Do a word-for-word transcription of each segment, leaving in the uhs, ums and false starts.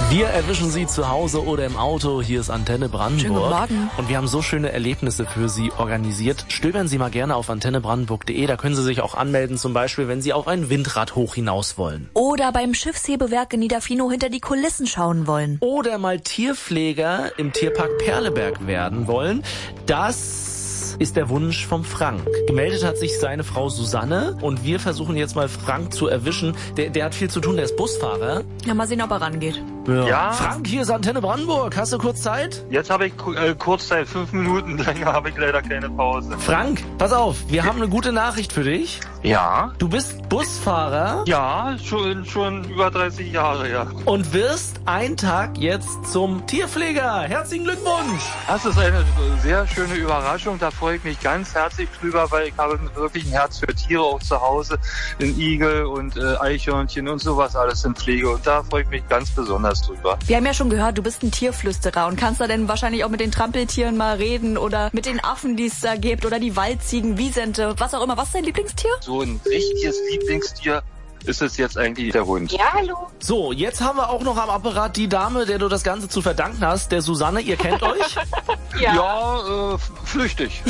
Wir erwischen Sie zu Hause oder im Auto. Hier ist Antenne Brandenburg. Schönen guten Morgen. Und wir haben so schöne Erlebnisse für Sie organisiert. Stöbern Sie mal gerne auf antenne brandenburg punkt de. Da können Sie sich auch anmelden, zum Beispiel, wenn Sie auf ein Windrad hoch hinaus wollen. Oder beim Schiffshebewerk in Niederfino hinter die Kulissen schauen wollen. Oder mal Tierpfleger im Tierpark Perleberg werden wollen. Das ist der Wunsch vom Frank. Gemeldet hat sich seine Frau Susanne und wir versuchen jetzt mal Frank zu erwischen. Der, der hat viel zu tun, der ist Busfahrer. Ja, mal sehen, ob er rangeht. Ja. Ja. Frank, hier ist Antenne Brandenburg. Hast du kurz Zeit? Jetzt habe ich äh, Kurzzeit, fünf Minuten, länger habe ich leider keine Pause. Frank, pass auf, wir haben eine gute Nachricht für dich. Ja? Du bist Busfahrer Ja, schon, schon über dreißig Jahre, ja. und wirst einen Tag jetzt zum Tierpfleger. Herzlichen Glückwunsch! Das ist eine sehr schöne Überraschung, da freue ich mich ganz herzlich drüber, weil ich habe wirklich ein Herz für Tiere auch zu Hause, in Igel und äh, Eichhörnchen und sowas alles in Pflege und da freue ich mich ganz besonders drüber. Wir haben ja schon gehört, du bist ein Tierflüsterer und kannst da denn wahrscheinlich auch mit den Trampeltieren mal reden oder mit den Affen, die es da gibt oder die Waldziegen, Wiesente, was auch immer. Was ist dein Lieblingstier? So ein richtiges Lieblingstier ist es jetzt eigentlich der Hund. Ja, hallo. So, jetzt haben wir auch noch am Apparat die Dame, der du das Ganze zu verdanken hast, der Susanne. Ihr kennt euch? Ja. Ja, äh, flüchtig.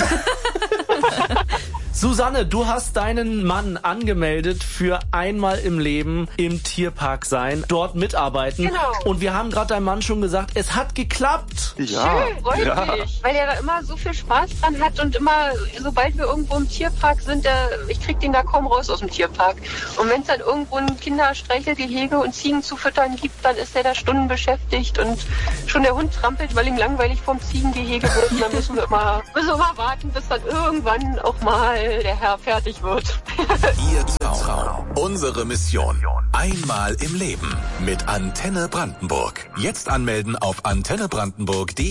Susanne, du hast deinen Mann angemeldet für einmal im Leben im Tierpark sein, dort mitarbeiten. Genau. Und wir haben gerade deinem Mann schon gesagt, es hat geklappt. Ja, Schön, freut ja. mich. Weil er da immer so viel Spaß dran hat und immer, sobald wir irgendwo im Tierpark sind, der, ich krieg den da kaum raus aus dem Tierpark. Und wenn es dann irgendwo ein Kinderstreichelgehege und Ziegen zu füttern gibt, dann ist er da Stunden beschäftigt und schon der Hund trampelt, weil ihm langweilig vom Ziegengehege wird. Und dann müssen wir immer, müssen wir immer warten, bis dann irgendwann auch mal der Herr fertig wird. Ihr Traum. Unsere Mission. Einmal im Leben mit Antenne Brandenburg. Jetzt anmelden auf antenne brandenburg punkt de.